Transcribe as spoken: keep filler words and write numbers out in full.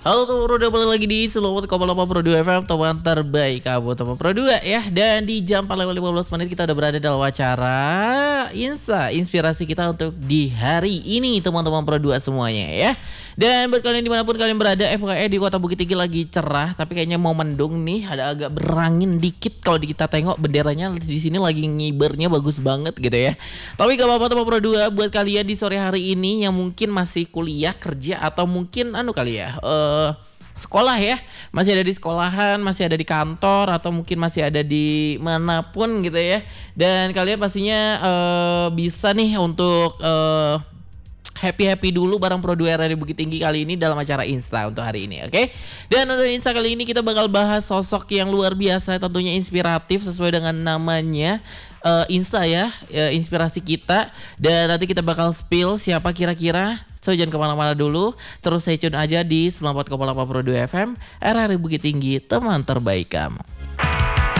Halo teman Pro dua, balik lagi di Selawat Koma delapan Pro dua F M, teman terbaik kamu teman Pro dua ya. Dan di jam empat lewat lima belas menit kita udah berada dalam acara Insta, inspirasi kita untuk di hari ini teman-teman Pro dua semuanya ya. Dan buat kalian dimanapun kalian berada, F Y I di Kota Bukit Tinggi lagi cerah, tapi kayaknya mau mendung nih, ada agak berangin dikit. Kalau kita tengok benderanya di sini lagi ngibernya bagus banget gitu ya. Tapi gak apa-apa teman Pro dua, buat kalian di sore hari ini yang mungkin masih kuliah, kerja, atau mungkin anu kali ya, uh, sekolah ya, masih ada di sekolahan, masih ada di kantor, atau mungkin masih ada di manapun gitu ya. Dan kalian pastinya uh, bisa nih untuk uh, happy-happy dulu bareng Pro dua R R Bukit Tinggi kali ini dalam acara Insta untuk hari ini, oke? Okay? Dan untuk Insta kali ini kita bakal bahas sosok yang luar biasa, tentunya inspiratif sesuai dengan namanya. Uh, Insta ya, uh, inspirasi kita. Dan nanti kita bakal spill siapa kira-kira. So jangan kemana-mana dulu, terus stay tune aja di sembilan puluh empat koma delapan Pro dua F M, R R Bukit Tinggi, teman terbaik kamu.